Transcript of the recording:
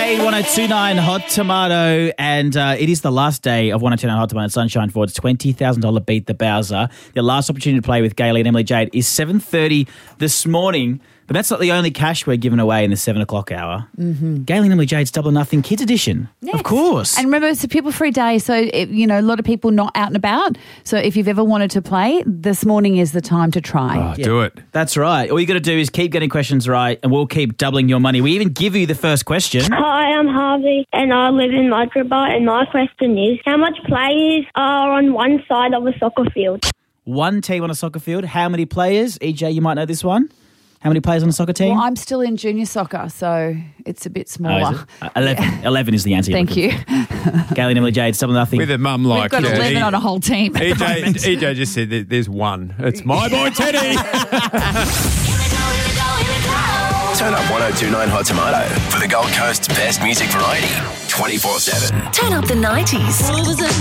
Jade, 1029 Hot Tomato, and it is the last day of 1029 Hot Tomato Sunshine Ford's $20,000 Beat the Bowser. Your last opportunity to play with Gayley and Emily Jade is 7:30 this morning. But that's not the only cash we're giving away in the 7 o'clock hour. Mm-hmm. Gayley and Emily Jade's Double or Nothing Kids Edition. Yes. Of course. And remember, it's a people-free day, so, a lot of people not out and about. So if you've ever wanted to play, this morning is the time to try. Do it. That's right. All you got to do is keep getting questions right and we'll keep doubling your money. We even give you the first question. Hi, I'm Harvey and I live in Mudribah, and my question is, how much players are on one side of a soccer field? One team on a soccer field. How many players? EJ, you might know this one. How many players on a soccer team? Well, I'm still in junior soccer, so it's a bit smaller. 11. 11 is the answer. Thank you. Gayley and Emily Jade, Double or Nothing. With a mum like... We've got 11 on a whole team. EJ just said that there's one. It's my boy Teddy. Turn up 1029 Hot Tomato for the Gold Coast's best music variety 24/7. Turn up the 90s.